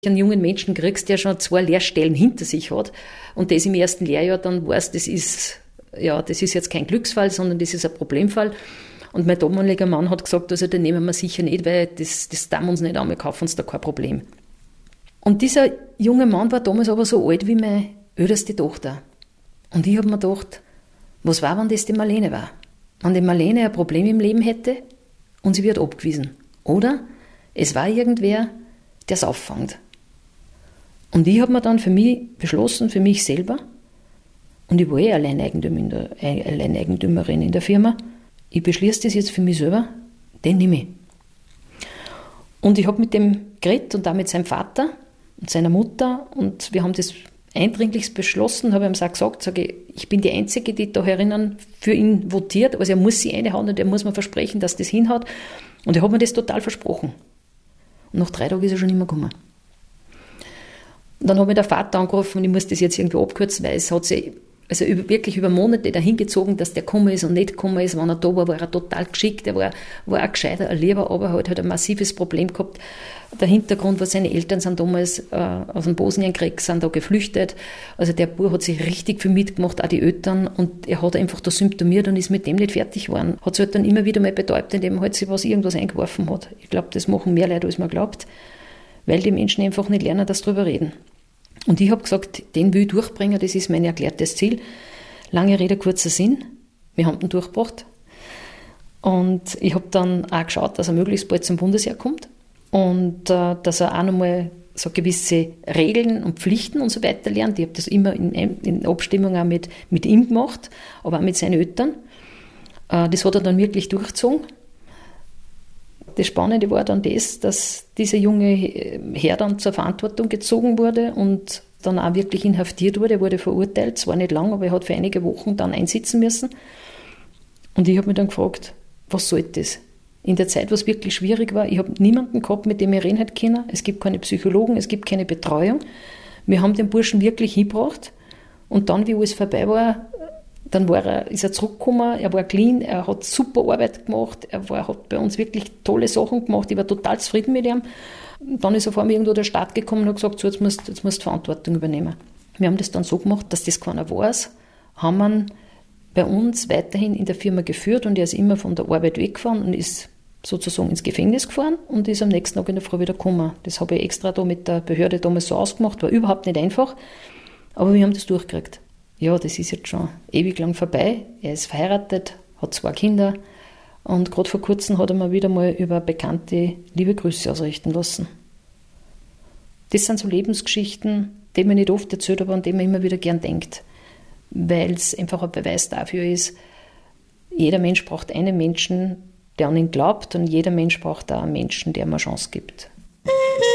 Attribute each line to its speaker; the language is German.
Speaker 1: einen jungen Menschen kriegst, der schon 2 Lehrstellen hinter sich hat und das im ersten Lehrjahr dann weiß, das ist jetzt kein Glücksfall, sondern das ist ein Problemfall. Und mein damaliger Mann hat gesagt, also den nehmen wir sicher nicht, weil das darf uns nicht an, wir kaufen uns da kein Problem. Und dieser junge Mann war damals aber so alt wie meine älteste Tochter. Und ich habe mir gedacht, was war, wenn das die Marlene war? Wenn die Marlene ein Problem im Leben hätte und sie wird abgewiesen. Oder es war irgendwer, der es auffängt. Und ich habe mir dann für mich beschlossen, für mich selber, und ich war Alleineigentümerin in der Firma, ich beschließe das jetzt für mich selber, den nehme ich. Und ich habe mit dem geredet und auch mit seinem Vater und seiner Mutter und wir haben das eindringlichst beschlossen, habe ihm gesagt, ich bin die Einzige, die da herinnen für ihn votiert, also er muss sie reinhauen und er muss mir versprechen, dass das hinhaut. Und er hat mir das total versprochen. Und nach 3 Tagen ist er schon nicht mehr gekommen. Und dann hat mich der Vater angerufen und ich muss das jetzt irgendwie abkürzen, weil es hat sich wirklich über Monate dahin gezogen, dass der gekommen ist und nicht gekommen ist. Wenn er da war, war er total geschickt, er war auch gescheiter, ein Lieber, aber hat ein massives Problem gehabt. Der Hintergrund war, seine Eltern sind damals aus dem Bosnienkrieg, sind da geflüchtet. Also der Bub hat sich richtig viel mitgemacht, auch die Eltern, und er hat einfach da symptomiert und ist mit dem nicht fertig geworden. Hat sich halt dann immer wieder mal betäubt, indem er halt sich irgendwas eingeworfen hat. Ich glaube, das machen mehr Leute, als man glaubt, weil die Menschen einfach nicht lernen, das drüber reden. Und ich habe gesagt, den will ich durchbringen, das ist mein erklärtes Ziel. Lange Rede, kurzer Sinn. Wir haben den durchgebracht. Und ich habe dann auch geschaut, dass er möglichst bald zum Bundesheer kommt und dass er auch nochmal so gewisse Regeln und Pflichten und so weiter lernt. Ich habe das immer in Abstimmung auch mit ihm gemacht, aber auch mit seinen Eltern. Das hat er dann wirklich durchgezogen. Das Spannende war dann das, dass dieser junge Herr dann zur Verantwortung gezogen wurde und dann auch wirklich inhaftiert wurde. Er wurde verurteilt, zwar nicht lang, aber er hat für einige Wochen dann einsitzen müssen. Und ich habe mich dann gefragt, was soll das? In der Zeit, wo es wirklich schwierig war, ich habe niemanden gehabt, mit dem ich reden hätte können. Es gibt keine Psychologen, es gibt keine Betreuung. Wir haben den Burschen wirklich hingebracht und dann, wie alles vorbei war, dann ist er zurückgekommen, er war clean, er hat super Arbeit gemacht, hat bei uns wirklich tolle Sachen gemacht, ich war total zufrieden mit ihm. Dann ist er vor mir irgendwo der Staat gekommen und hat gesagt, so, jetzt musst du Verantwortung übernehmen. Wir haben das dann so gemacht, dass das keiner weiß, haben wir bei uns weiterhin in der Firma geführt und er ist immer von der Arbeit weggefahren und ist sozusagen ins Gefängnis gefahren und ist am nächsten Tag in der Früh wieder gekommen. Das habe ich extra da mit der Behörde damals so ausgemacht, war überhaupt nicht einfach, aber wir haben das durchgekriegt. Ja, das ist jetzt schon ewig lang vorbei. Er ist verheiratet, hat 2 Kinder und gerade vor kurzem hat er mir wieder mal über Bekannte liebe Grüße ausrichten lassen. Das sind so Lebensgeschichten, die man nicht oft erzählt, aber an die man immer wieder gern denkt, weil es einfach ein Beweis dafür ist, jeder Mensch braucht einen Menschen, der an ihn glaubt, und jeder Mensch braucht auch einen Menschen, der ihm eine Chance gibt.